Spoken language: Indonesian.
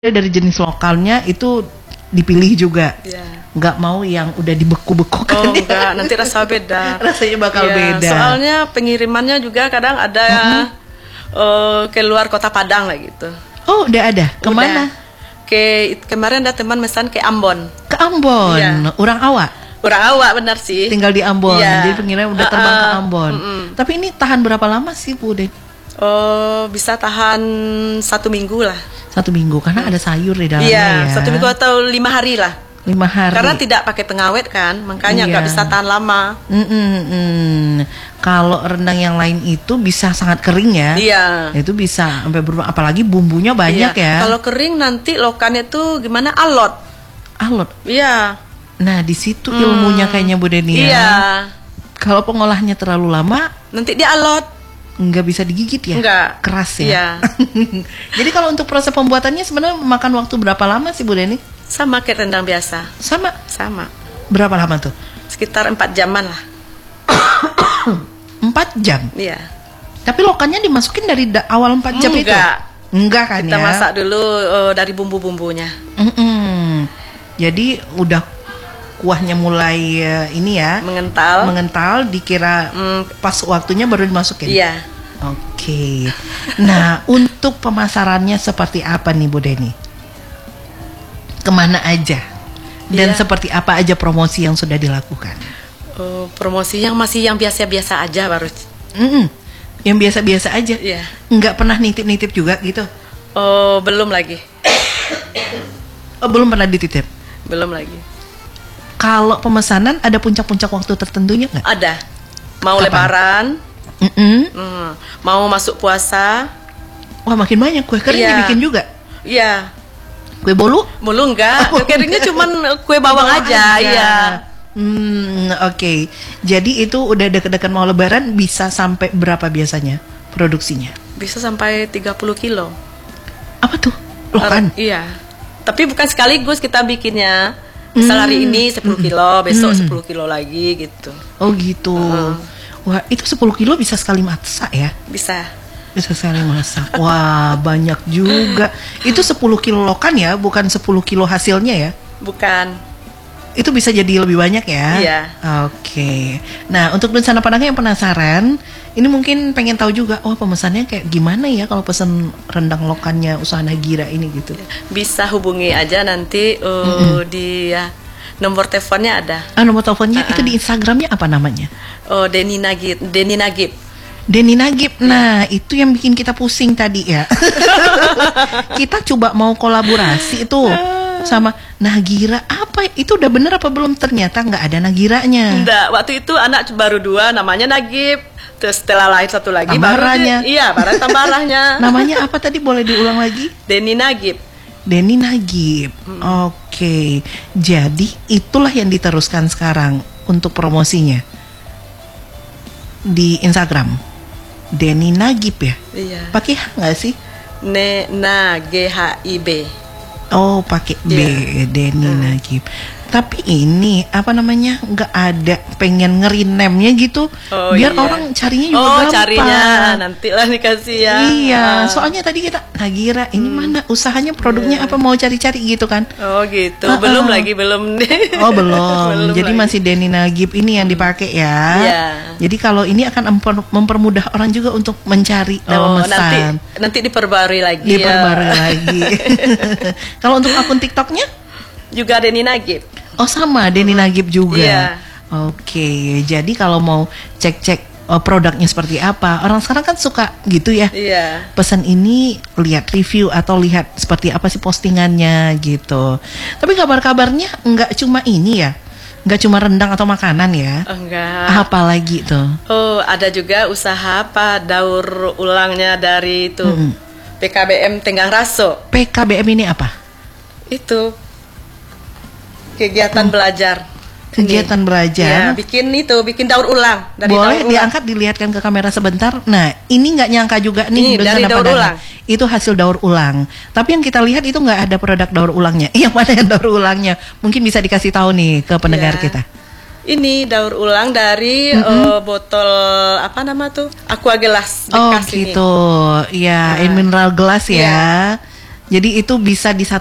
dari jenis lokalnya itu dipilih juga. Ya. Nggak mau yang udah dibeku-beku kan? Oh enggak, nanti rasa beda. Rasanya bakal Ya, beda. soalnya pengirimannya juga kadang ada keluar kota Padang lah gitu. Oh, udah ada. Kemana? Kemarin ada teman mesan ke Ambon. Ke Ambon. Iya. Orang awak. Kurang awak benar sih. Tinggal di Ambon. Iya. Jadi pengiriman udah terbang ke Ambon. Tapi ini tahan berapa lama sih, Bu Den? Oh, bisa tahan 1 minggu lah. 1 minggu karena ada sayur di dalamnya Iya, ya. 1 minggu atau 5 hari lah. 5 hari. Karena tidak pakai pengawet kan, makanya nggak Iya. bisa tahan lama. Kalau rendang yang lain itu bisa sangat kering ya. Iya. Itu bisa sampai berubah, apalagi bumbunya banyak ya. Kalau kering nanti lokannya tuh gimana, alot. Alot. Iya. Nah, di situ ilmunya kayaknya Bu Deni ya. Iya. Kalau pengolahnya terlalu lama, Nanti dia alot. nggak bisa digigit ya. Enggak. Keras ya. Iya. Jadi kalau untuk proses pembuatannya sebenarnya makan waktu berapa lama sih Bu Deni? Sama kayak rendang biasa. Sama. Sama. Berapa lama tuh? Sekitar 4 jaman lah. 4 jam. Iya. Tapi lokannya dimasukin dari awal 4 jam itu? Enggak. Enggak kan Kita ya? masak dulu dari bumbu-bumbunya. Jadi udah kuahnya mulai ini ya, mengental dikira pas waktunya baru dimasukin. Iya. Oke. Nah, untuk pemasarannya seperti apa nih Bu Deni? Kemana aja? Dan Iya. seperti apa aja promosi yang sudah dilakukan? Promosi yang masih yang biasa-biasa aja baru. Yang biasa-biasa aja? Iya. Nggak pernah nitip-nitip juga gitu? Oh, belum lagi. Oh, belum pernah dititip? Belum lagi. Kalau pemesanan ada puncak-puncak waktu tertentunya nggak? Ada. Mau Kapan? lebaran, mau masuk puasa. Wah, makin banyak kue kering Iya. dibikin juga. Iya. Kue bolu? Bolu enggak, kue keringnya cuman kue bawang aja. Iya. Oke. Jadi itu udah deket-deket mau lebaran, bisa sampai berapa biasanya produksinya? Bisa sampai 30 kilo. Apa tuh? Lokan? Iya. Tapi bukan sekaligus kita bikinnya. Misal hari ini 10 kilo, besok 10 kilo lagi gitu. Oh gitu. Wah, itu 10 kilo bisa sekali masak ya? Bisa. Bisa sekali masak. Wah, banyak juga. Itu 10 kilo lokan ya, bukan 10 kilo hasilnya ya? Bukan. Itu bisa jadi lebih banyak ya? Iya. Oke. Nah, untuk Nunsana Padang yang penasaran, ini mungkin pengen tahu juga, oh pemesannya kayak gimana ya kalau pesan rendang lokannya usaha Nagira ini gitu. Bisa hubungi aja nanti di nomor teleponnya ada. Nomor teleponnya itu di Instagramnya apa namanya? Oh, Deni Nagib. Deni Nagib. Nah, itu yang bikin kita pusing tadi ya. Kita coba mau kolaborasi itu sama Nagira. Apa itu udah bener apa belum? Ternyata nggak ada Nagiranya. Enggak, waktu itu anak baru 2 namanya Nagib. Terus setelah lahir 1 lagi Tambarannya. baru tambarannya. Namanya apa tadi, boleh diulang lagi? Deni Nagib. Deni Nagib. Oke. Jadi itulah yang diteruskan sekarang untuk promosinya di Instagram. Deni Nagib ya? Iya. Pakai H nggak sih? GHIB. Oh, pakai B. Deni Nagib. Tapi ini apa namanya, nggak ada pengen ngerinemnya gitu, biar orang carinya juga gampang. Carinya nantilah dikasih ya. Iya, soalnya tadi kita Nagira ini mana usahanya, produknya apa, mau cari-cari gitu kan? Oh gitu, belum lagi. Oh belum. Jadi masih Deni Nagib ini yang dipakai ya. Iya. Jadi kalau ini akan mempermudah orang juga untuk mencari dan memesan. Nanti diperbarui lagi. Lagi. Kalau untuk akun TikToknya juga Deni Nagib. Oh sama, Deni Nagib juga. Iya. Oke, jadi kalau mau cek-cek produknya seperti apa, orang sekarang kan suka gitu ya. Iya. Pesan ini, lihat review atau lihat seperti apa sih postingannya gitu. Tapi kabar-kabarnya nggak cuma ini ya, nggak cuma rendang atau makanan ya. Enggak. Apa lagi tuh? Oh, ada juga usaha daur ulangnya dari itu PKBM Tenggang Raso. PKBM ini apa? Itu kegiatan belajar. Kegiatan belajar. Ya, bikin daur ulang dari boleh daur ulang. diangkat, dilihatkan ke kamera sebentar. Nah, ini nggak nyangka juga nih dari daur ulang. Itu hasil daur ulang. Tapi yang kita lihat itu nggak ada produk daur ulangnya. Yang mana yang daur ulangnya? Mungkin bisa dikasih tahu nih ke pendengar kita. Ini daur ulang dari botol apa nama tuh? Aqua gelas Oh bekas gitu. Ya, mineral gelas ya. Jadi itu bisa